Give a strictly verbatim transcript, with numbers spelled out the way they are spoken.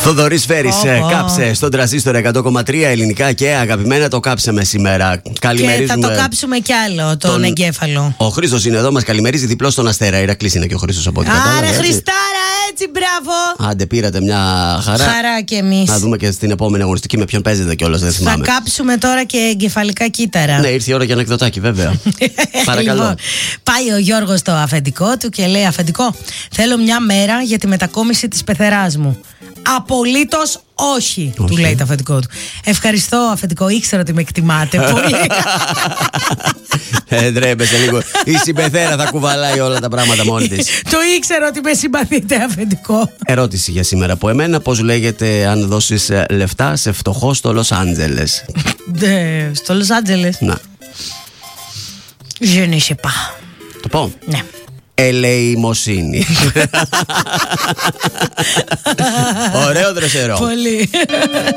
Θοδωρής Φέρης, oh, oh. κάψε στον τραζίστορα εκατό κόμμα τρία ελληνικά και αγαπημένα, το κάψαμε σήμερα. Και θα το κάψουμε κι άλλο, τον, τον εγκέφαλο. Ο Χρήστος είναι εδώ, μας καλημερίζει διπλό στον Αστέρα. Ηρακλής είναι και ο Χρήστος από ό,τι κατάλαβα. Άρα Χριστάρα, έτσι, μπράβο. Άντε, πήρατε μια χαρά. Χαρά κι εμείς. Να δούμε και στην επόμενη αγωνιστική με ποιον παίζετε κιόλας, δεν θυμάμαι. Θα κάψουμε τώρα και εγκεφαλικά κύτταρα. Ναι, ήρθε η ώρα για ανεκδοτάκι, βέβαια. Παρακαλώ. Λοιπόν, πάει ο Γιώργος στο αφεντικό του και λέει: αφεντικό, θέλω μια μέρα για τη μετακόμιση της πεθεράς μου. Απολύτως όχι, όχι, του λέει το αφεντικό του. Ευχαριστώ, αφεντικό, ήξερα ότι με εκτιμάτε πολύ. Ε, ντρέπεσαι λίγο. Η συμπεθέρα θα κουβαλάει όλα τα πράγματα μόνη της. Το ήξερα ότι με συμπαθείτε, αφεντικό. Ερώτηση για σήμερα από εμένα. Πώς λέγεται αν δώσεις λεφτά σε φτωχό στο Λος Άντζελες? Στο Λος Άντζελες. Να. Je ne sais pas. Το πω? Ναι. Ελεημοσύνη. Ωραίο δροσερό. Πολύ.